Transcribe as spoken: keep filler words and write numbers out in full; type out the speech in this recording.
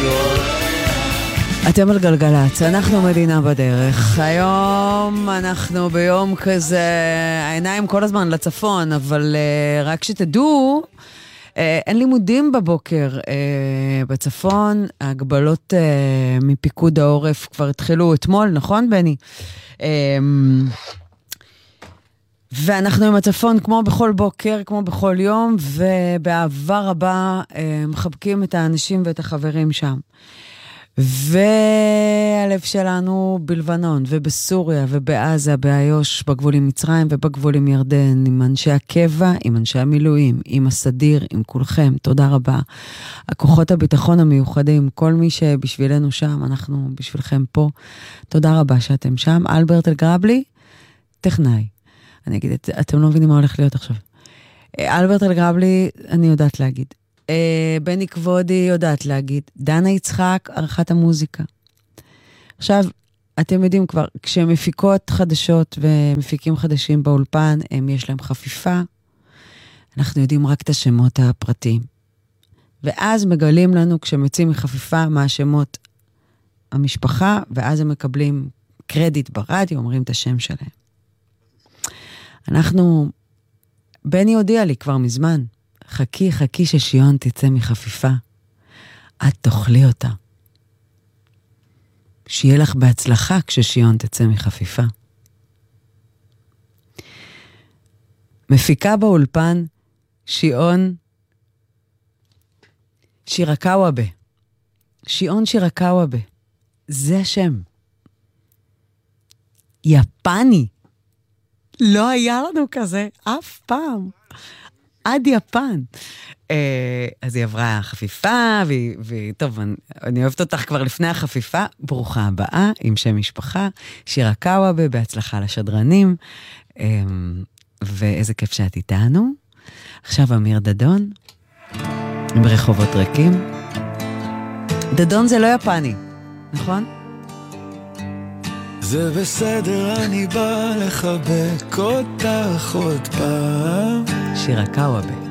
אתם על גלגלץ, אנחנו מדינה בדרך. היום אנחנו ביום כזה, העיניים כל הזמן לצפון, אבל uh, רק שתדעו, uh, אין לימודים בבוקר uh, בצפון, ההגבלות uh, מפיקוד העורף כבר התחילו אתמול, נכון בני? Uh, ואנחנו עם הצפון כמו בכל בוקר, כמו בכל יום, ובאהבה רבה uh, מחבקים את האנשים ואת החברים שם. והלב שלנו בלבנון ובסוריה ובעזה, באיו"ש, בגבול עם מצרים ובגבול עם ירדן, עם אנשי הקבע, עם אנשי המילואים, עם הסדיר, עם כולכם, תודה רבה. הכוחות הביטחון המיוחדים, כל מי שבשבילנו שם, אנחנו בשבילכם פה, תודה רבה שאתם שם. אלברט אלגרבלי, טכנאי. אני אגיד, את, אתם לא מבינים מה הולך להיות עכשיו. אלברט אלגרבלי, אני יודעת להגיד. Uh, בני כבודי יודעת להגיד, דנה יצחק, ערכת המוזיקה. עכשיו, אתם יודעים כבר, כשמפיקות חדשות ומפיקים חדשים באולפן, הם יש להם חפיפה, אנחנו יודעים רק את השמות הפרטיים. ואז מגלים לנו, כשמצאים מחפיפה, מה השמות המשפחה, ואז הם מקבלים קרדיט ברדיו, אומרים את השם שלהם. אנחנו, בני הודיע לי כבר מזמן, חכי, חכי ששיון תצא מחפיפה. את תאכלי אותה. שיהיה לך בהצלחה כששיון תצא מחפיפה. מפיקה באולפן שיון שירקאוובה. שיון שירקאוובה. זה השם. יפני. לא היה לנו כזה אף פעם. עד יפן. אז היא עברה חפיפה, וטוב, אני אוהבת אותך כבר לפני החפיפה, ברוכה הבאה, עם שם משפחה, שירה קאוובה, בהצלחה לשדרנים, ואיזה כיף שאת איתנו. עכשיו אמיר דדון, ברחובות ריקים. דדון זה לא יפני, נכון? זה בסדר, אני בא לחבק אותך עוד פעם. שירה קאוובה.